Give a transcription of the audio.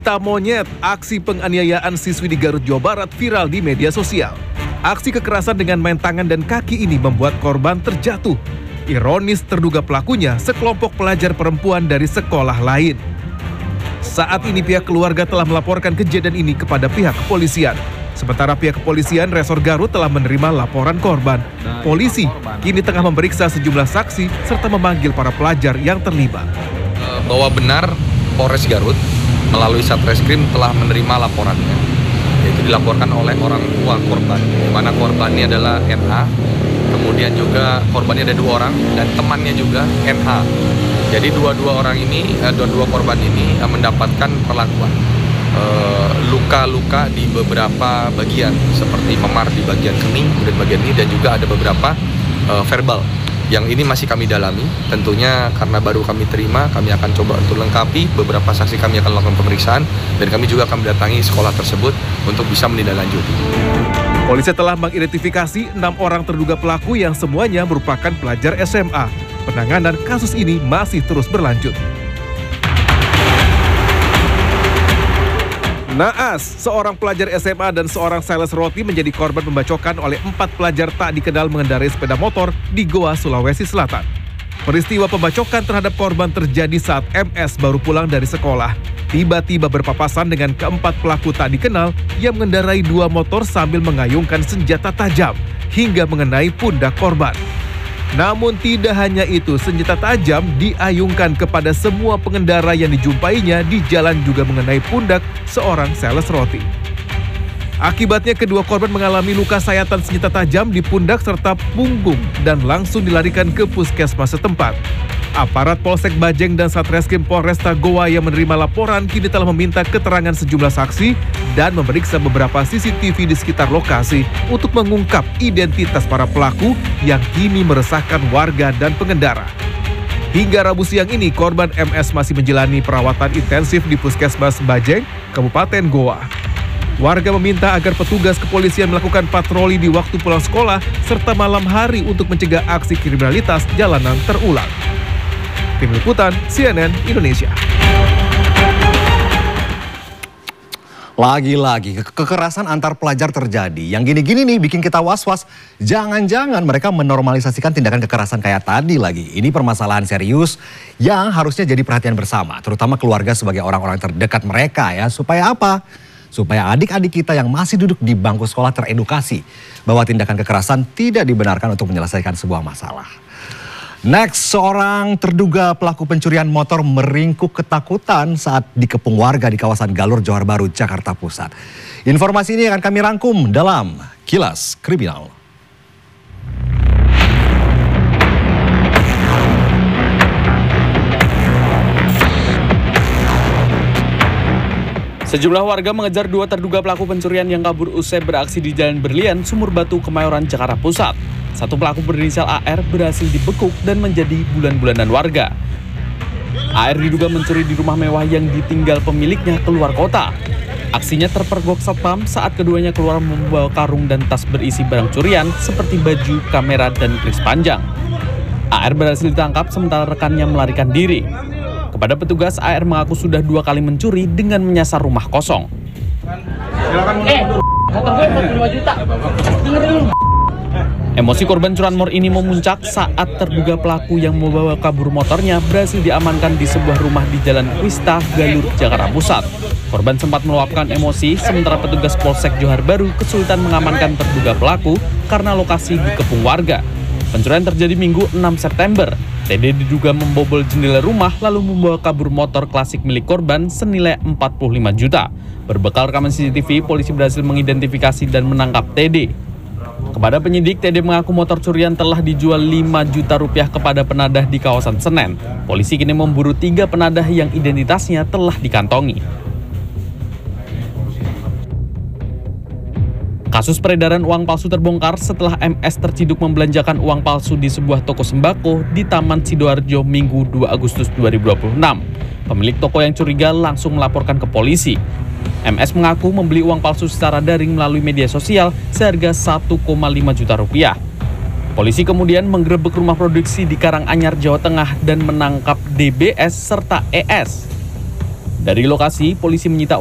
Tak monyet, aksi penganiayaan siswi di Garut, Jawa Barat viral di media sosial. Aksi kekerasan dengan main tangan dan kaki ini membuat korban terjatuh. Ironis, terduga pelakunya sekelompok pelajar perempuan dari sekolah lain. Saat ini pihak keluarga telah melaporkan kejadian ini kepada pihak kepolisian. Sementara pihak kepolisian Resor Garut telah menerima laporan korban. Polisi kini tengah memeriksa sejumlah saksi serta memanggil para pelajar yang terlibat. Bahwa benar Polres Garut melalui Satreskrim telah menerima laporannya, yaitu dilaporkan oleh orang tua korban, di mana korbannya adalah NA, kemudian juga korbannya ada 2 orang dan temannya juga NH. Jadi dua korban ini mendapatkan perlakuan luka-luka di beberapa bagian, seperti memar di bagian kening, kemudian bagian ini, dan juga ada beberapa verbal. Yang ini masih kami dalami, tentunya karena baru kami terima, kami akan coba untuk lengkapi, beberapa saksi kami akan lakukan pemeriksaan, dan kami juga akan mendatangi sekolah tersebut untuk bisa menindaklanjuti. Polisi telah mengidentifikasi 6 orang terduga pelaku yang semuanya merupakan pelajar SMA. Penanganan kasus ini masih terus berlanjut. Naas, seorang pelajar SMA dan seorang sales roti menjadi korban pembacokan oleh 4 pelajar tak dikenal mengendarai sepeda motor di Goa, Sulawesi Selatan. Peristiwa pembacokan terhadap korban terjadi saat MS baru pulang dari sekolah. Tiba-tiba berpapasan dengan keempat pelaku tak dikenal yang mengendarai 2 motor sambil mengayungkan senjata tajam hingga mengenai pundak korban. Namun tidak hanya itu, senjata tajam diayungkan kepada semua pengendara yang dijumpainya di jalan, juga mengenai pundak seorang sales roti. Akibatnya kedua korban mengalami luka sayatan senjata tajam di pundak serta punggung dan langsung dilarikan ke puskesmas setempat. Aparat Polsek Bajeng dan Satreskrim Polresta Goa yang menerima laporan kini telah meminta keterangan sejumlah saksi dan memeriksa beberapa CCTV di sekitar lokasi untuk mengungkap identitas para pelaku yang kini meresahkan warga dan pengendara. Hingga Rabu siang ini, korban MS masih menjalani perawatan intensif di Puskesmas Bajeng, Kabupaten Goa. Warga meminta agar petugas kepolisian melakukan patroli di waktu pulang sekolah serta malam hari untuk mencegah aksi kriminalitas jalanan terulang. Tim Liputan CNN Indonesia. Lagi-lagi kekerasan antar pelajar terjadi. Yang gini-gini nih bikin kita was-was. Jangan-jangan mereka menormalisasikan tindakan kekerasan kayak tadi lagi. Ini permasalahan serius yang harusnya jadi perhatian bersama, terutama keluarga sebagai orang-orang terdekat mereka ya. Supaya apa? Supaya adik-adik kita yang masih duduk di bangku sekolah teredukasi bahwa tindakan kekerasan tidak dibenarkan untuk menyelesaikan sebuah masalah. Next, seorang terduga pelaku pencurian motor meringkuk ketakutan saat dikepung warga di kawasan Galur, Johar Baru, Jakarta Pusat. Informasi ini akan kami rangkum dalam Kilas Kriminal. Sejumlah warga mengejar 2 terduga pelaku pencurian yang kabur usai beraksi di Jalan Berlian, Sumur Batu, Kemayoran, Jakarta Pusat. Satu pelaku berinisial AR berhasil dibekuk dan menjadi bulan-bulanan warga. AR diduga mencuri di rumah mewah yang ditinggal pemiliknya keluar kota. Aksinya terpergok satpam saat keduanya keluar membawa karung dan tas berisi barang curian seperti baju, kamera, dan kris panjang. AR berhasil ditangkap sementara rekannya melarikan diri. Kepada petugas, AR mengaku sudah 2 kali mencuri dengan menyasar rumah kosong. Emosi korban curanmor ini memuncak saat terduga pelaku yang membawa kabur motornya berhasil diamankan di sebuah rumah di Jalan Wista, Galur, Jakarta Pusat. Korban sempat meluapkan emosi, sementara petugas Polsek Johar Baru kesulitan mengamankan terduga pelaku karena lokasi dikepung warga. Pencurian terjadi Minggu 6 September. TD diduga membobol jendela rumah lalu membawa kabur motor klasik milik korban senilai 45 juta. Berbekal rekaman CCTV, polisi berhasil mengidentifikasi dan menangkap TD. Kepada penyidik, TD mengaku motor curian telah dijual 5 juta rupiah kepada penadah di kawasan Senen. Polisi kini memburu 3 penadah yang identitasnya telah dikantongi. Kasus peredaran uang palsu terbongkar setelah MS terciduk membelanjakan uang palsu di sebuah toko sembako di Taman Sidoarjo Minggu 2 Agustus 2026. Pemilik toko yang curiga langsung melaporkan ke polisi. MS mengaku membeli uang palsu secara daring melalui media sosial seharga 1,5 juta rupiah. Polisi kemudian menggerebek rumah produksi di Karanganyar, Jawa Tengah dan menangkap DBS serta ES. Dari lokasi, polisi menyita